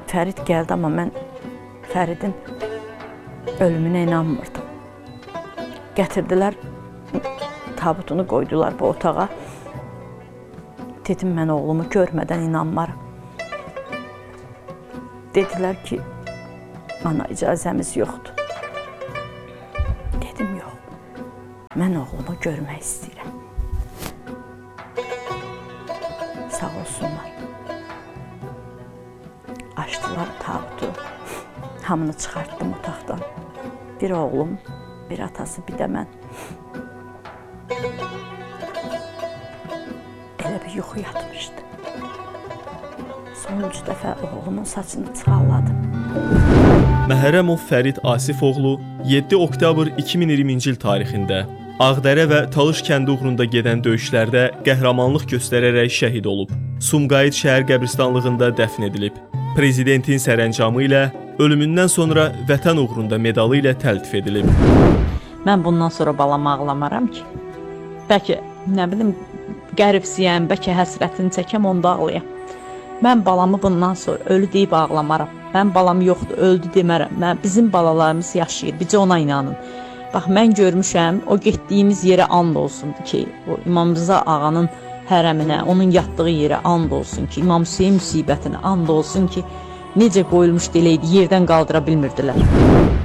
Fərid gəldi, amma mən Fəridin ölümünə inanmırdım. Gətirdilər, tabutunu qoydular bu otağa. Dedim, mən oğlumu görmədən inanmaram. Dedilər ki, ana icazəmiz yoxdur. Dedim, yox, mən oğlumu görmək istəyirəm. Sağ olsunlar. Açdılar tabutu, hamını çıxartdım otaqdan. Bir oğlum, bir atası, bir də mən. Elə bir yuxu yatmışdı. Sonuncu dəfə oğlumun saçını çıxarladım. Məhərrəmov Fərid Asifoğlu 7 oktyabr 2020-ci il tarixində Ağdərə və Talış kəndi uğrunda gedən döyüşlərdə qəhrəmanlıq göstərərək şəhid olub. Sumqayıt şəhər qəbristanlığında dəfn edilib. Prezidentin sərəncamı ilə ölümündən sonra vətən uğrunda medalı ilə təltif edilib. Mən bundan sonra balamı ağlamaram ki, bəlkə, nə bilim, qəribsiyəm, bəlkə həsrətini çəkəm, onda ağlayam. Mən balamı bundan sonra ölü deyib ağlamaram. Mən balam yoxdur, öldü demərəm. Bizim balalarımız yaşayır, bizə ona inanın. Bax, mən görmüşəm, o getdiyimiz yerə and olsundu ki, o İmam Rıza ağanın hərəminə, onun yatdığı yerə and olsun ki, İmam Hüseyin müsibətinə and olsun ki, necə qoyulmuş deləydi, yerdən qaldıra bilmirdilər.